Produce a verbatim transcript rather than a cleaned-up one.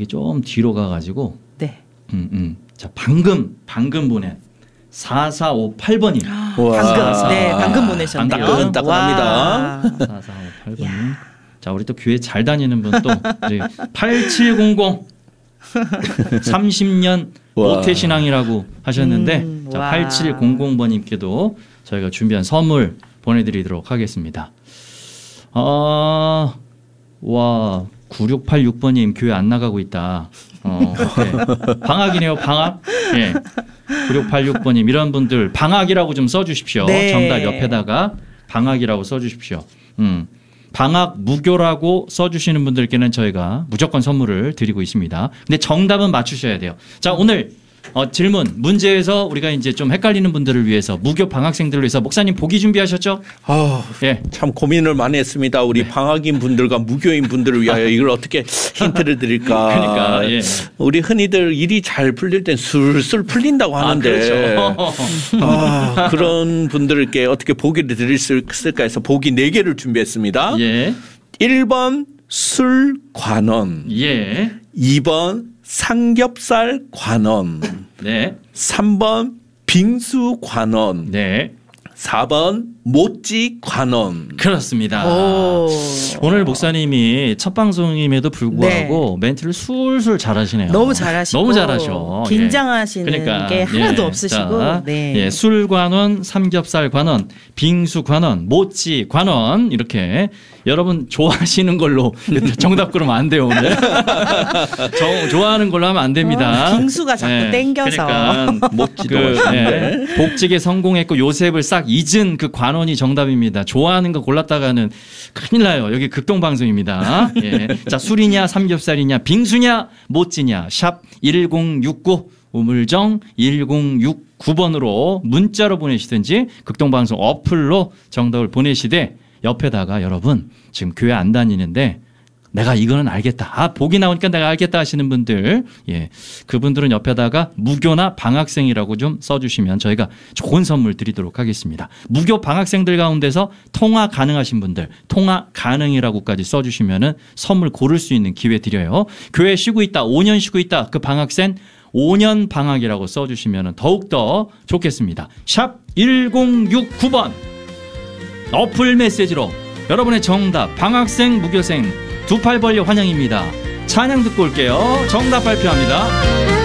좀 뒤로 가가지고. 네. 음, 음. 자, 방금 방금 보낸 사사오팔 번님. 방금 네 방금 보내셨네요. 따끈따끈합니다. 사사오팔 번님. 자, 우리 또 교회 잘 다니는 분 또 팔칠공공 삼십 년 모태신앙이라고 하셨는데 음, 자, 팔칠공공 번님께도 저희가 준비한 선물 보내드리도록 하겠습니다. 아, 와 구육팔육 번님 교회 안 나가고 있다. 어, 네. 방학이네요. 방학. 예. 구육팔육 번님 이런 분들 방학이라고 좀 써주십시오. 네. 정답 옆에다가 방학이라고 써주십시오. 음. 방학 무교라고 써주시는 분들께는 저희가 무조건 선물을 드리고 있습니다. 근데 정답은 맞추셔야 돼요. 자, 오늘 어, 질문 문제에서 우리가 이제 좀 헷갈리는 분들을 위해서 무교 방학생들을 위해서 목사님 보기 준비하셨죠? 아, 예. 참 고민을 많이 했습니다. 우리 네. 방학인 분들과 무교인 분들을 위하여 이걸 어떻게 힌트를 드릴까? 그러니까 예. 우리 흔히들 일이 잘 풀릴 땐 술술 풀린다고 하는데 아, 그렇죠. 아, 그런 분들께 어떻게 보기를 드릴 수 있을까 해서 보기 네 개를 준비했습니다. 예. 일 번 술관원, 예. 이 번 삼겹살 관원, 네. 삼 번 빙수 관원, 네. 사 번 모찌 관원. 그렇습니다. 오. 오늘 목사님이 첫 방송임에도 불구하고 네. 멘트를 술술 잘하시네요. 너무 잘하시고 너무 잘하셔. 긴장하시는 예. 그러니까, 게 하나도 예. 없으시고 자, 네. 예. 술 관원, 삼겹살 관원, 빙수 관원, 모찌 관원 이렇게 여러분 좋아하시는 걸로 정답 그러면 안 돼요 오늘. 저, 좋아하는 걸로 하면 안 됩니다. 어, 빙수가 자꾸 예. 땡겨서. 그러니까 모찌도 그, 맛있는데. 예. 복직에 성공했고 요셉을 싹 잊은 그 관원이 정답입니다. 좋아하는 거 골랐다가는 큰일 나요. 여기 극동방송입니다. 예. 자, 술이냐 삼겹살이냐 빙수냐 모찌냐 샵 일공육구 우물정 일공육구 번으로 문자로 보내시든지 극동방송 어플로 정답을 보내시되 옆에다가 여러분 지금 교회 안 다니는데 내가 이거는 알겠다. 아, 보기 나오니까 내가 알겠다 하시는 분들, 예. 그분들은 옆에다가 무교나 방학생이라고 좀 써주시면 저희가 좋은 선물 드리도록 하겠습니다. 무교 방학생들 가운데서 통화 가능하신 분들, 통화 가능이라고까지 써주시면은 선물 고를 수 있는 기회 드려요. 교회 쉬고 있다, 오 년 쉬고 있다, 그 방학생 오 년 방학이라고 써주시면은 더욱더 좋겠습니다. 샵 일공육구 번 어플 메시지로 여러분의 정답, 방학생, 무교생, 두 팔 벌려 환영입니다. 찬양 듣고 올게요. 정답 발표합니다.